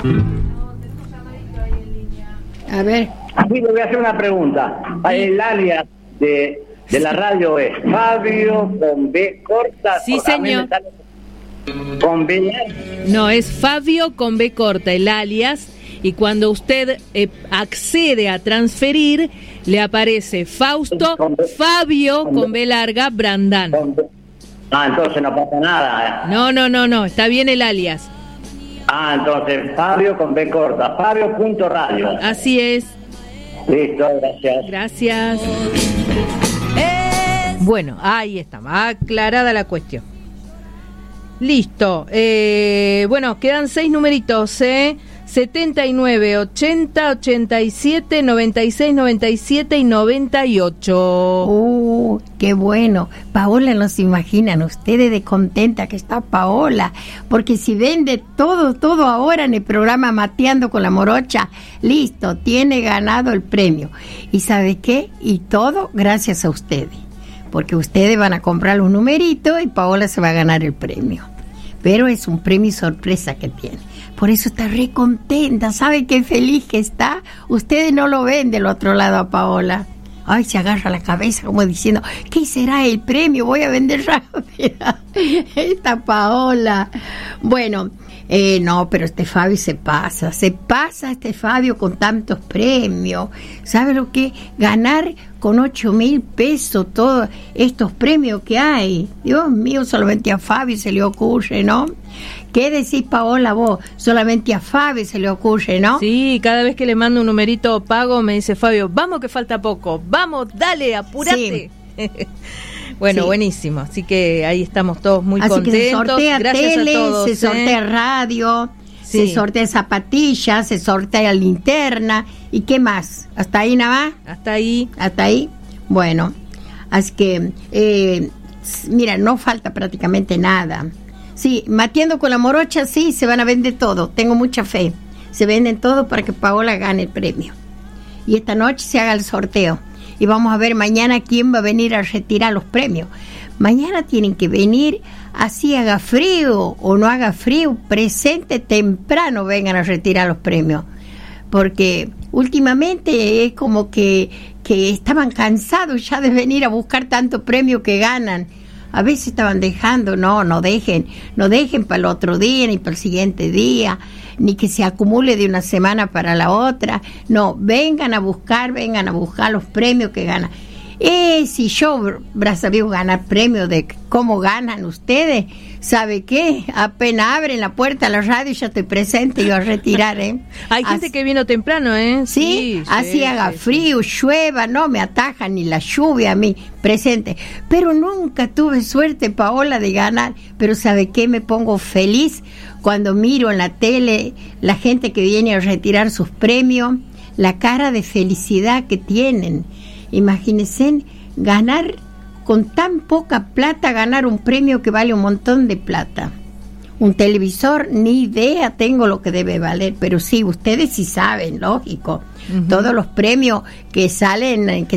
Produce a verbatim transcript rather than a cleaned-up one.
A ver. Aquí le voy a hacer una pregunta. El alias de, de la radio es Fabio con B corta. Sí, señor. Con B. No, es Fabio con B corta, el alias. Y cuando usted eh, accede a transferir, le aparece Fausto Fabio con B larga Brandán. Ah, entonces no pasa nada. No, no, no, no, está bien el alias. Ah, entonces Fabio con B corta, Fabio punto radio. Así es. Listo, gracias. Gracias. Bueno, ahí está, aclarada la cuestión. Listo. Eh, bueno, quedan seis numeritos, ¿eh? setenta y nueve, ochenta, ochenta y siete, noventa y seis, noventa y siete y noventa y ocho. ¡Uh, qué bueno! Paola, no se imaginan ustedes de contenta que está Paola, porque si vende todo, todo ahora en el programa Mateando con la Morocha, listo, tiene ganado el premio. ¿Y sabe qué? Y todo gracias a ustedes, porque ustedes van a comprar los numeritos y Paola se va a ganar el premio. Pero es un premio sorpresa que tiene. Por eso está re contenta. ¿Sabe qué feliz que está? Ustedes no lo ven del otro lado a Paola. Ay, se agarra la cabeza como diciendo, ¿qué será el premio? Voy a vender rápida. Esta Paola. Bueno, eh, no, pero este Fabio se pasa. Se pasa este Fabio con tantos premios. ¿Sabe lo que? Ganar con ocho mil pesos todos estos premios que hay. Dios mío, solamente a Fabio se le ocurre, ¿no? ¿Qué decís, Paola, vos? Solamente a Fabio se le ocurre, ¿no? Sí, cada vez que le mando un numerito pago me dice Fabio, vamos que falta poco, vamos, dale, apurate. Sí. Bueno, sí. Buenísimo, así que ahí estamos todos muy así contentos. Que se sortea gracias tele, a todos, se ¿eh? sortea radio, sí. Se sortea zapatillas, se sortea linterna, ¿y qué más? ¿Hasta ahí nada más? Hasta ahí. ¿Hasta ahí? Bueno, así que, eh, mira, no falta prácticamente nada. Sí, Mateando con la Morocha, sí, se van a vender todo, tengo mucha fe. Se venden todo para que Paola gane el premio. Y esta noche se haga el sorteo. Y vamos a ver mañana quién va a venir a retirar los premios. Mañana tienen que venir, así haga frío o no haga frío, presente temprano vengan a retirar los premios. Porque últimamente es como que, que estaban cansados ya de venir a buscar tanto premio que ganan. A veces estaban dejando, no, no dejen, no dejen para el otro día, ni para el siguiente día, ni que se acumule de una semana para la otra. No, vengan a buscar, vengan a buscar los premios que ganan. Eh, si yo hubiera sabido ganar premios de cómo ganan ustedes, ¿sabe qué? Apenas abren la puerta a la radio ya estoy presente y voy a retirar, ¿eh? Hay gente así, que vino temprano, ¿eh? Sí, sí así sí, haga sí, frío, sí. llueva, no me ataja ni la lluvia a mí, presente. Pero nunca tuve suerte, Paola, de ganar. Pero ¿sabe qué? Me pongo feliz cuando miro en la tele la gente que viene a retirar sus premios, la cara de felicidad que tienen. Imagínense ganar con tan poca plata, ganar un premio que vale un montón de plata. Un televisor, ni idea tengo lo que debe valer, pero sí, ustedes sí saben, lógico. Uh-huh. Todos los premios que salen, que